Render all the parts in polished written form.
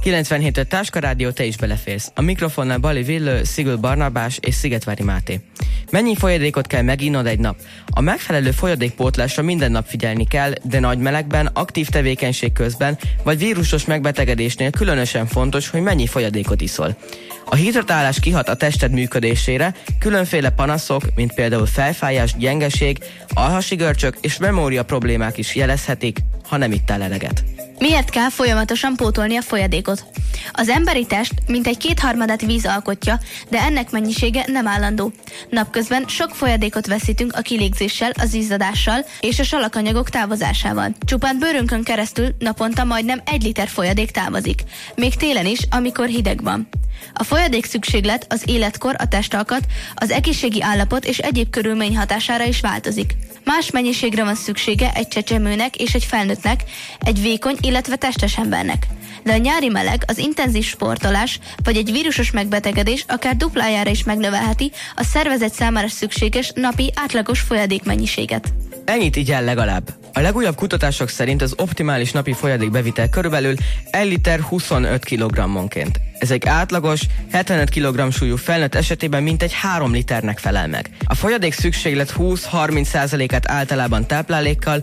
97.5 Táska Rádió, te is beleférsz. A mikrofonnál Bali Villő, Szigül Barnabás és Szigetvári Máté. Mennyi folyadékot kell meginnod egy nap? A megfelelő folyadékpótlásra minden nap figyelni kell, de nagy melegben, aktív tevékenység közben vagy vírusos megbetegedésnél különösen fontos, hogy mennyi folyadékot iszol. A hidratálás kihat a tested működésére, különféle panaszok, mint például fejfájás, gyengeség, alhasi görcsök és memória problémák is jelezhetik, ha nem ittál eleget. Miért kell folyamatosan pótolni a folyadékot? Az emberi test mintegy 2/3 víz alkotja, de ennek mennyisége nem állandó. Napközben sok folyadékot veszítünk a kilégzéssel, az izzadással és a salakanyagok távozásával. Csupán bőrünkön keresztül naponta majdnem 1 liter folyadék távozik, még télen is, amikor hideg van. A folyadék szükséglet az életkor, a testalkat, az egészségi állapot és egyéb körülmény hatására is változik. Más mennyiségre van szüksége egy csecsemőnek és egy felnőttnek, egy vékony, illetve testes embernek. De a nyári meleg, az intenzív sportolás vagy egy vírusos megbetegedés akár duplájára is megnövelheti a szervezet számára szükséges napi átlagos folyadékmennyiséget. Ennyit igyál legalább. A legújabb kutatások szerint az optimális napi folyadékbevitel körülbelül 1 liter 25 kg-onként. Ez egy átlagos, 75 kg súlyú felnőtt esetében mintegy 3 liternek felel meg. A folyadék szükséglet 20-30%-át általában táplálékkal,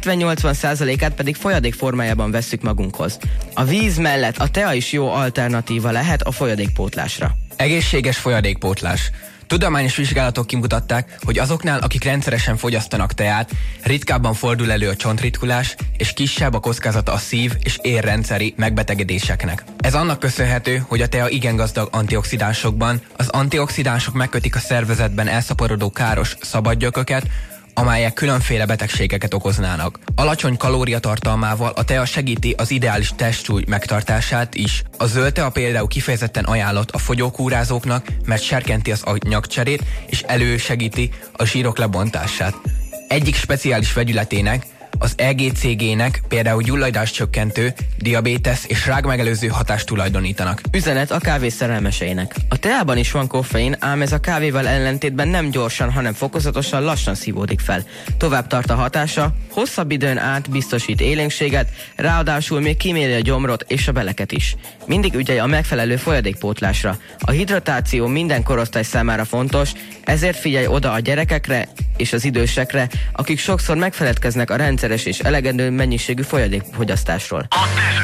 70-80%-át pedig folyadék formájában vesszük magunkhoz. A víz mellett a tea is jó alternatíva lehet a folyadékpótlásra. Egészséges folyadékpótlás. Tudományos vizsgálatok kimutatták, hogy azoknál, akik rendszeresen fogyasztanak teát, ritkábban fordul elő a csontritkulás, és kisebb a kockázata a szív- és érrendszeri megbetegedéseknek. Ez annak köszönhető, hogy a tea igen gazdag antioxidánsokban, az antioxidánsok megkötik a szervezetben elszaporodó káros szabadgyököket, amelyek különféle betegségeket okoznának. Alacsony kalóriatartalmával a tea segíti az ideális testsúly megtartását is. A zöld tea például kifejezetten ajánlott a fogyókúrázóknak, mert serkenti az anyagcserét és elősegíti a zsírok lebontását. Egyik speciális vegyületének, az EGCG-nek például gyulladáscsökkentő, diabétesz és rákmegelőző hatást tulajdonítanak. Üzenet a kávé szerelmeseinek. A teában is van koffein, ám ez a kávéval ellentétben nem gyorsan, hanem fokozatosan lassan szívódik fel. Tovább tart a hatása, hosszabb időn át biztosít élénkséget, ráadásul még kíméli a gyomrot és a beleket is. Mindig ügyelj a megfelelő folyadékpótlásra. A hidratáció minden korosztály számára fontos, ezért figyelj oda a gyerekekre és az idősekre, akik sokszor megfeledkeznek a rendszeres és elegendő mennyiségű folyadékfogyasztásról. A